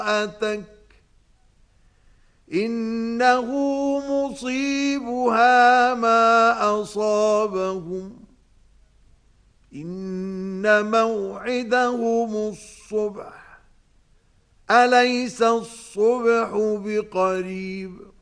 أتك إنه مصيبها ما أصابهم إن موعدهم الصبح أليس الصبح بقريب